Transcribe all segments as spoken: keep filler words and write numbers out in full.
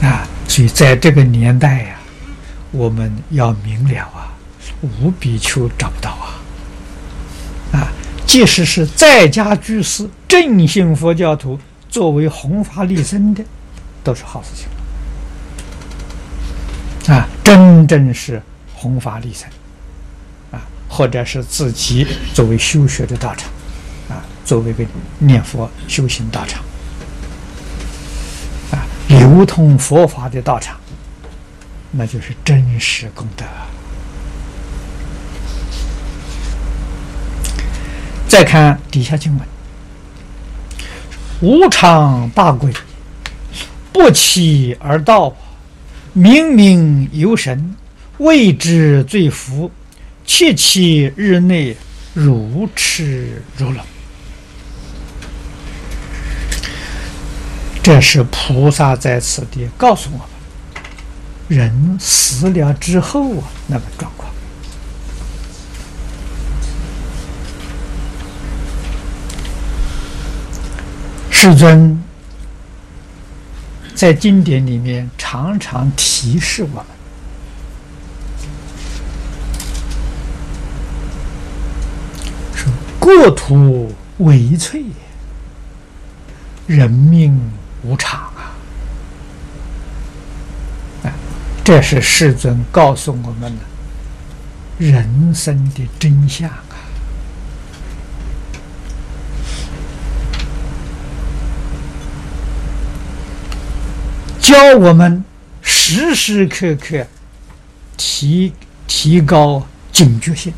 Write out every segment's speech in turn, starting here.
啊，所以在这个年代呀、啊，我们要明了啊，无比丘找不到啊，啊，即使是在家居士、正信佛教徒，作为弘法利生的，都是好事情啊，真正是弘法利生啊，或者是自己作为修学的道场啊，作为一个念佛修行道场。啊，流通佛法的道场，那就是真实功德。再看底下经文：无常大贵，不期而到，冥冥游神，谓之罪福，切期日内如痴如聋。这是菩萨在此地告诉我们，人死了之后啊，那个状况。世尊在经典里面常常提示我们，说国土危脆，人命无常啊！啊，这是世尊告诉我们的人生的真相啊！教我们时时刻刻提提高警觉性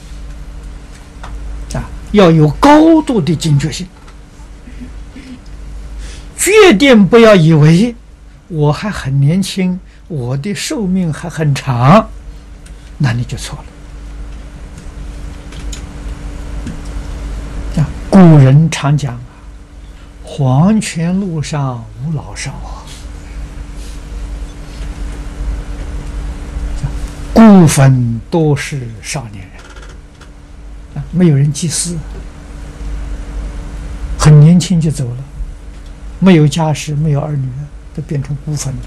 啊，要有高度的警觉性。决定不要以为我还很年轻，我的寿命还很长，那你就错了。啊，古人常讲啊，黄泉路上无老少啊，孤坟多是少年人啊，没有人祭祀，很年轻就走了。没有家室，没有儿女，都变成孤坟了。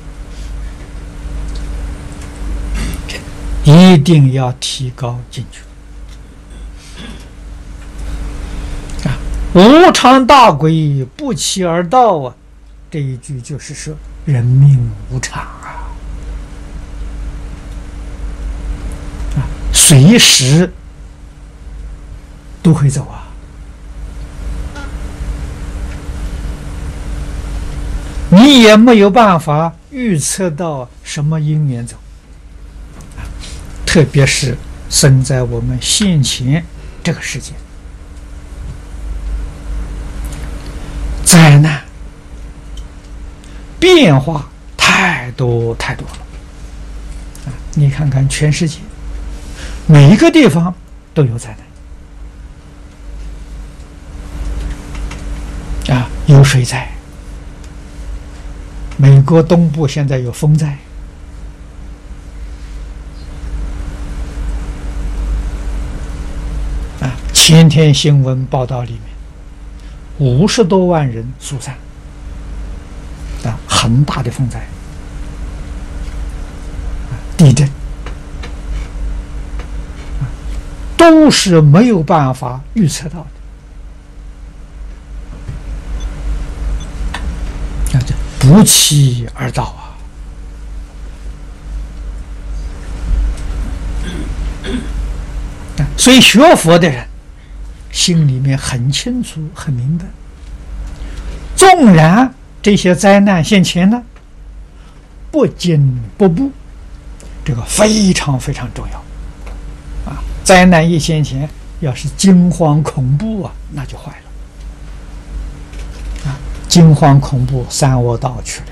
一定要提高警觉啊！无常大贵，不期而到啊！这一句就是说，人命无常啊！啊，随时都会走啊！你也没有办法预测到什么因缘走，特别是生在我们现前这个世界，灾难变化太多太多了啊！你看看全世界，每一个地方都有灾难啊，有水灾。美国东部现在有风灾啊，前天新闻报道里面，五十多万人疏散啊，很大的风灾啊，地震啊，都是没有办法预测到的。不期而到啊！所以学佛的人心里面很清楚、很明白，纵然这些灾难现前呢，不惊不怖，这个非常非常重要啊！灾难一现前，要是惊慌恐怖啊，那就坏了。惊慌恐怖，三恶道去了